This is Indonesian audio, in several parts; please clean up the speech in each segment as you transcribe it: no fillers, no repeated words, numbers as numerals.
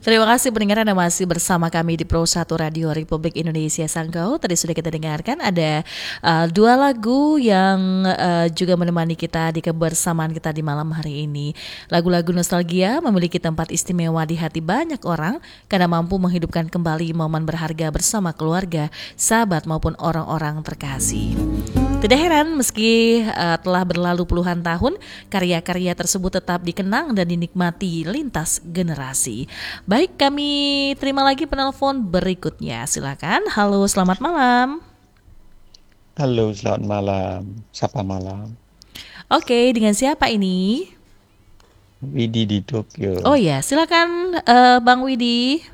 Terima kasih pendengar Anda masih bersama kami di Pro 1 Radio Republik Indonesia Sanggau. Tadi sudah kita dengarkan ada dua lagu yang juga menemani kita di kebersamaan kita di malam hari ini. Lagu-lagu nostalgia memiliki tempat istimewa di hati banyak orang karena mampu menghidupkan kembali momen berharga bersama keluarga, sahabat maupun orang-orang terkasih. Tidak heran meski telah berlalu puluhan tahun, karya-karya tersebut tetap dikenang dan dinikmati lintas generasi. Baik, kami terima lagi penelpon berikutnya. Silakan. Halo, selamat malam. Halo, selamat malam. Sapa malam. Oke, dengan siapa ini? Widi di Tokyo. Oh ya, silakan Bang Widi.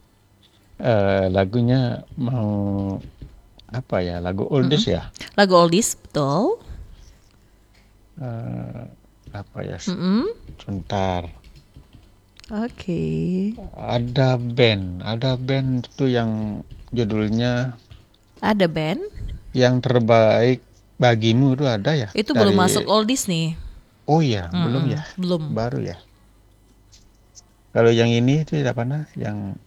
Lagunya mau apa ya? Lagu oldies ya? Lagu oldies, betul. Apa ya? Mm-mm. Sebentar. Oke. Ada band itu yang judulnya Ada band? Yang Terbaik Bagimu itu ada ya? Itu belum masuk oldies nih. Oh iya, belum ya? Belum. Baru ya. Kalau yang ini itu apa nah? Yang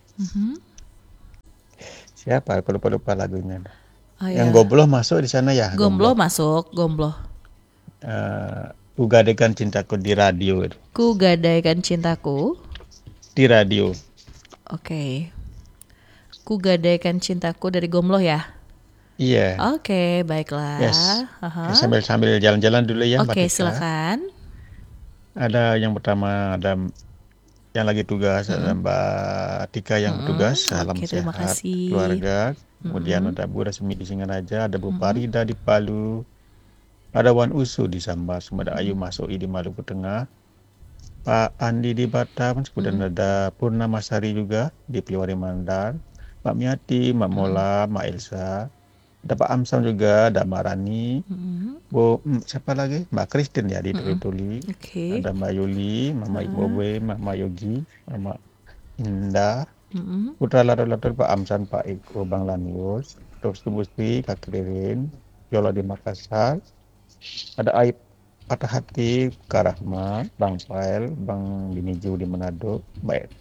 siapa? Aku lupa lagunya. Oh, Yang ya. Gombloh masuk di sana ya? Gombloh masuk, Gombloh. Ku Gadaikan Cintaku di radio itu. Ku Gadaikan Cintaku di radio. Oke. Ku Gadaikan Cintaku dari Gombloh ya? Iya. Oke, baiklah. Yes. Ya, sambil jalan-jalan dulu ya, Mbak Oke, Tika. silakan. Ada yang pertama, ada yang lagi tugas, ada Mbak Tika yang bertugas. Salam terima sehat kasih. keluarga. Kemudian ada Bu Resmi di Singaraja, ada Bu Farida di Palu, ada Wan Usu di Sambas, ada Ayu Masoi di Maluku Tengah, Pak Andi di Batam, kemudian ada Purnama Sari juga di Piwari Mandar, Mbak Miati, Mbak Mola, Mbak Elsa, ada Pak Amsam juga, ada Mbak Rani, Bu siapa lagi? Mbak Kristin ya di Tuli, Oke. ada Mbak Yuli, Mama Ibowe, Mama Yogi, Mama Indah, Putra Lato-Lato, Pak Amsan, Pak Eko, Bang Lanius, Dr. Busti, Kak Ririn, Yola di Makassar, ada Aib Patah Hati, Kak Rahmat, Bang Fael, Bang Biniju di Manado, Mbak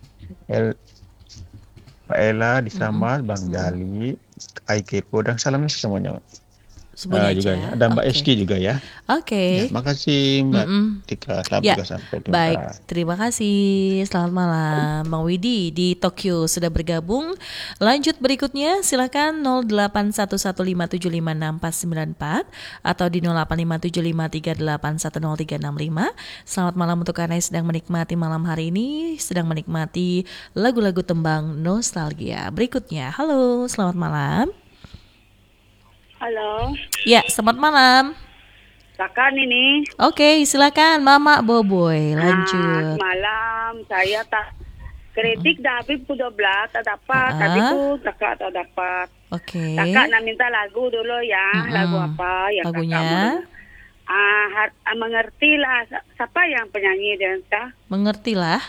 Ella di Samar, Bang Jali, Aikepo, dan salamnya semuanya. Semuanya juga aja. ya. Ada Mbak Eski juga ya. Oke. Ya, makasih Mbak Tika. Selamat juga sampai jumpa. Baik, terima kasih. Selamat malam, Bang Widi di Tokyo sudah bergabung. Lanjut berikutnya, silakan 081157569494 atau di 085753810365. Selamat malam untuk Anda yang sedang menikmati malam hari ini, sedang menikmati lagu-lagu tembang nostalgia. Berikutnya, halo, selamat malam. Halo. Ya, selamat malam. Silakan ini. Oke, silakan Mama Boboy, lanjut. Malam, saya tak kritik Habib sudah belas tak dapat, tadi tu kakak tak dapat. Oke. Kakak nak minta lagu dulu ya, lagu apa yang lagunya? Mengertilah, siapa yang penyanyi dia? Mengertilah.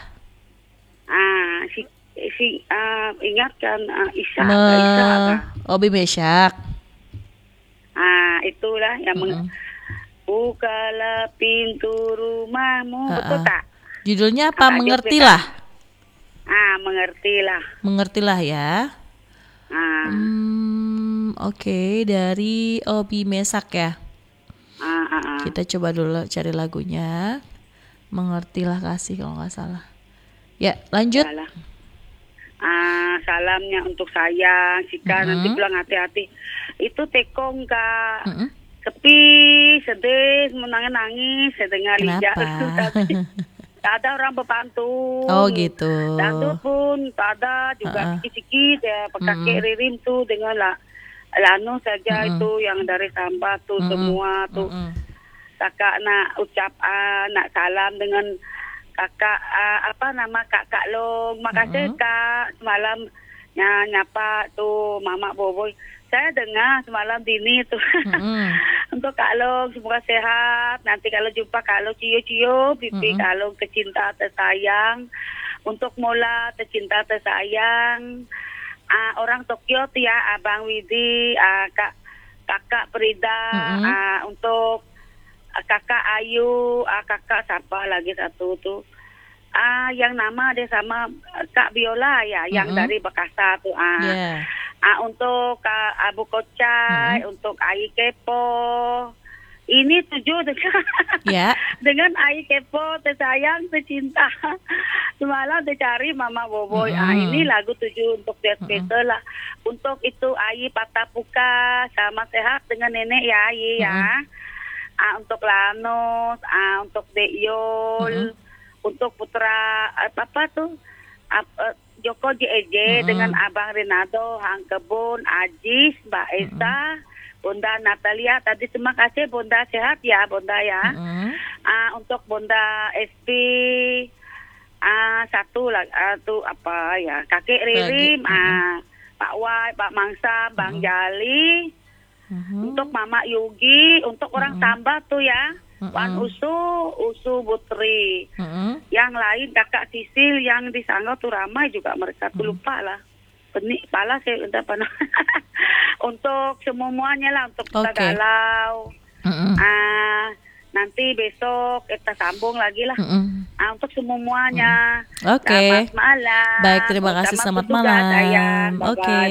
Ingatkan Isa. Obi Mesyak. Itulah yang bukalah pintu rumahmu, betul tak? Judulnya apa? Mengertilah. Mengertilah. Mengertilah ya. Oke, dari Obi Mesak ya. Kita coba dulu cari lagunya. Mengertilah kasih kalau nggak salah. Ya, lanjut. Salamnya untuk saya, Sika nanti pulang hati-hati. Itu tekong Kak. Sepi, sedih, menangis, saya dengar Lija. Tak ada orang berbantu. Oh gitu. Dangdut pun tak ada, juga sikit-sikit ya. Kakek Ririm tuh dengan Lano saja itu yang dari Sambas tuh semua tuh. Kakak nak ucap, nak salam dengan kakak Kakak Long. Makasih Kak, semalam nyapa tuh Mama Boboy. Saya dengar semalam dini tuh. Untuk Kak Long semoga sehat. Nanti kalau jumpa Kak Long cium-cium pipi Kak Long tercinta tersayang. Untuk Mola tercinta tersayang. Orang Tokyo tuh ya Abang Widi, Kakak Frida, untuk Kakak Ayu, Kakak siapa lagi satu tuh. Yang nama dia sama Kak Biola ya, yang dari Bekasa tuh. Yeah. Untuk Abu Kocai, untuk Ai Kepo. Ini 7 dengan dengan Ai Kepo, tersayang, tercinta. Semalam dicari Mama Boboy. Ini lagu 7 untuk dia spesial lah. Untuk itu Ai Patapuka, sama sehat dengan nenek ya Ai ya. Untuk Lanos, untuk Dek Yol, untuk putra apa tuh? Joko JEJ dengan Abang Renado, Hang Kebun, Ajis, Mbak Esa, Bunda Natalia. Tadi terima kasih Bunda, sehat ya Bunda ya. Untuk Bunda SP, satu lagi tuh apa ya, Kakek Ririm, Pak Wai, Pak Mangsa, Bang Jali. Untuk Mama Yugi, untuk orang Samba tuh ya. Wan Usu Putri. Yang lain Kakak Sisil yang di Sanggau tuh ramai juga, mereka tuh lupa lah. Benih pala saya udah pernah. Untuk semuanya lah, untuk kita galau. Nanti besok kita sambung lagi lah. Untuk semuanya. Oke. Selamat malam. Baik, terima kasih. Selamat malam. Oke.